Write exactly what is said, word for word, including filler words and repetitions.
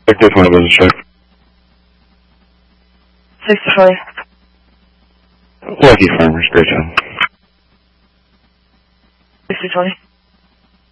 This one was a check. six to twenty. Lucky Farmers, great job. six to twenty.